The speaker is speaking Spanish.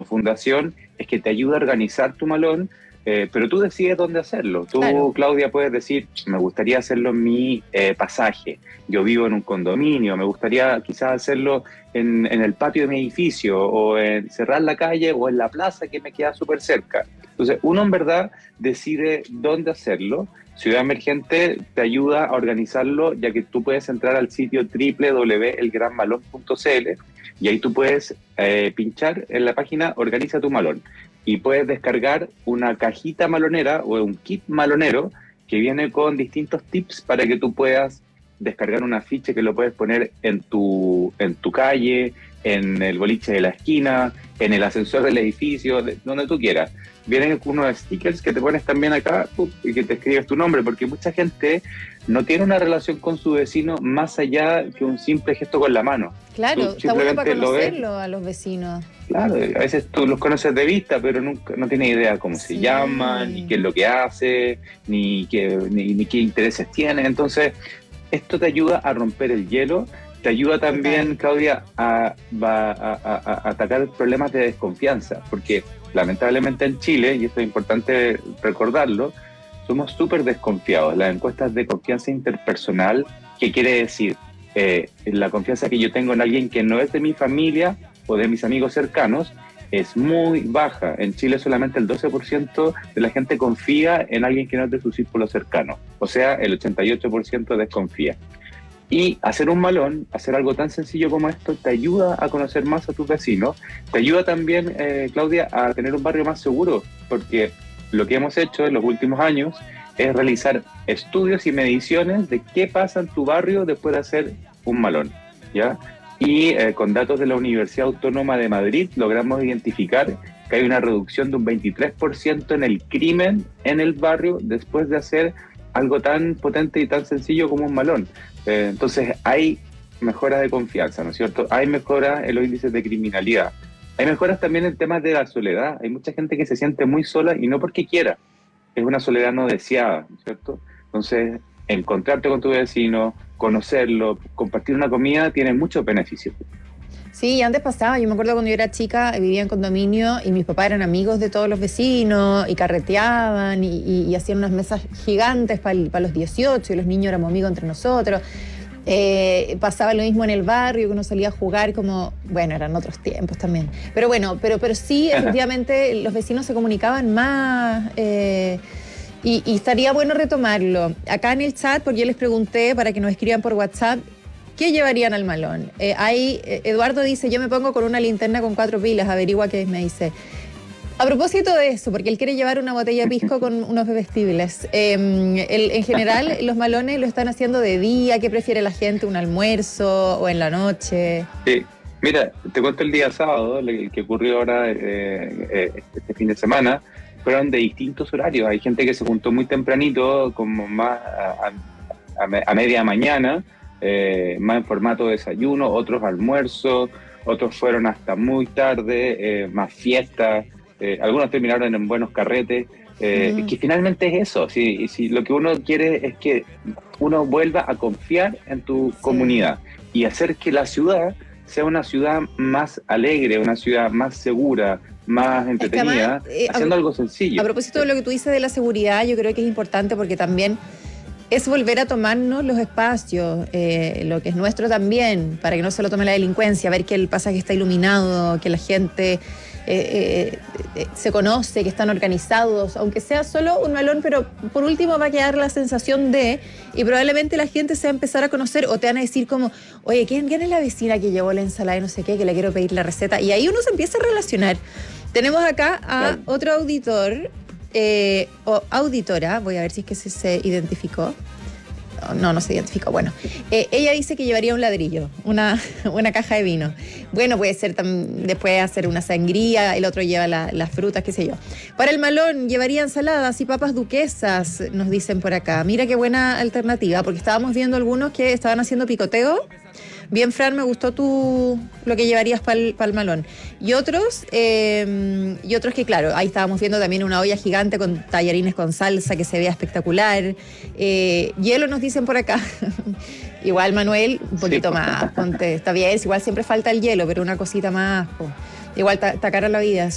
fundación es que te ayuda a organizar tu malón, pero tú decides dónde hacerlo. Tú, Claro. Claudia, puedes decir, me gustaría hacerlo en mi pasaje. Yo vivo en un condominio, me gustaría quizás hacerlo en el patio de mi edificio, o en cerrar la calle, o en la plaza que me queda súper cerca. Entonces, uno en verdad decide dónde hacerlo. Ciudad Emergente te ayuda a organizarlo, ya que tú puedes entrar al sitio www.elgranmalón.cl y ahí tú puedes pinchar en la página Organiza tu malón y puedes descargar una cajita malonera o un kit malonero que viene con distintos tips para que tú puedas descargar un afiche que lo puedes poner en tu calle, en el boliche de la esquina, en el ascensor del edificio, donde tú quieras. Vienen unos stickers que te pones también acá y que te escribes tu nombre, porque mucha gente no tiene una relación con su vecino más allá que un simple gesto con la mano. Claro, Tú está bueno para simplemente lo ves. conocerlo a los vecinos. Claro, a veces tú los conoces de vista, pero nunca, no tienes idea cómo se llaman, ni Sí. qué es lo que hace, ni qué intereses tiene. Entonces, esto te ayuda a romper el hielo, te ayuda también, Total. Claudia, a atacar problemas de desconfianza, porque lamentablemente en Chile, y esto es importante recordarlo, somos súper desconfiados. Las encuestas de confianza interpersonal, ¿qué quiere decir? La confianza que yo tengo en alguien que no es de mi familia o de mis amigos cercanos es muy baja. En Chile solamente el 12% de la gente confía en alguien que no es de su círculo cercano. O sea, el 88% desconfía. Y hacer un malón, hacer algo tan sencillo como esto, te ayuda a conocer más a tus vecinos. Te ayuda también, Claudia, a tener un barrio más seguro, porque lo que hemos hecho en los últimos años es realizar estudios y mediciones de qué pasa en tu barrio después de hacer un malón, ¿ya? Y con datos de la Universidad Autónoma de Madrid logramos identificar que hay una reducción de un 23% en el crimen en el barrio después de hacer algo tan potente y tan sencillo como un malón. Entonces hay mejoras de confianza, ¿no es cierto? Hay mejoras en los índices de criminalidad. Hay mejoras también en temas de la soledad. Hay mucha gente que se siente muy sola y no porque quiera, es una soledad no deseada, ¿no es cierto? Entonces, encontrarte con tu vecino, conocerlo, compartir una comida, tiene muchos beneficios. Sí, antes pasaba, yo me acuerdo cuando yo era chica, vivía en condominio y mis papás eran amigos de todos los vecinos y carreteaban y hacían unas mesas gigantes para los 18 y los niños éramos amigos entre nosotros. Pasaba lo mismo en el barrio, que uno salía a jugar como, bueno, eran otros tiempos también. Pero bueno, pero sí, efectivamente, los vecinos se comunicaban más y estaría bueno retomarlo. Acá en el chat, porque yo les pregunté para que nos escriban por WhatsApp, ¿qué llevarían al malón? Eduardo dice, yo me pongo con una linterna con 4 pilas, averigua qué es, me dice. A propósito de eso, porque él quiere llevar una botella de pisco con unos bebestibles. En general, los malones lo están haciendo de día. ¿Qué prefiere la gente? ¿Un almuerzo o en la noche? Sí, mira, te cuento el día sábado, el que ocurrió ahora este fin de semana, fueron de distintos horarios. Hay gente que se juntó muy tempranito, como más a media mañana, más en formato de desayuno, otros almuerzos, otros fueron hasta muy tarde, más fiestas, algunos terminaron en buenos carretes, que finalmente es eso, si lo que uno quiere es que uno vuelva a confiar en tu comunidad y hacer que la ciudad sea una ciudad más alegre, una ciudad más segura, más entretenida, además, haciendo algo sencillo. A propósito de lo que tú dices de la seguridad, yo creo que es importante porque también es volver a tomarnos los espacios, lo que es nuestro también, para que no se lo tome la delincuencia, ver que el pasaje está iluminado, que la gente se conoce, que están organizados, aunque sea solo un malón, pero por último va a quedar la sensación de, y probablemente la gente se va a empezar a conocer o te van a decir como, oye, ¿quién es la vecina que llevó la ensalada y no sé qué, que le quiero pedir la receta? Y ahí uno se empieza a relacionar. Tenemos acá a otro auditor, o auditora, voy a ver si es que se identificó. No se identificó. Bueno, ella dice que llevaría un ladrillo, una caja de vino. Bueno, puede ser después hacer una sangría, el otro lleva las frutas, qué sé yo. Para el malón llevaría ensaladas y papas duquesas, nos dicen por acá. Mira qué buena alternativa, porque estábamos viendo algunos que estaban haciendo picoteo. Bien, Fran, me gustó lo que llevarías para el malón. Y otros que, claro, ahí estábamos viendo también una olla gigante con tallarines con salsa que se vea espectacular. Hielo nos dicen por acá. Igual, Manuel, un poquito más. Ponte, está bien, igual siempre falta el hielo, pero una cosita más. Igual está cara la vida.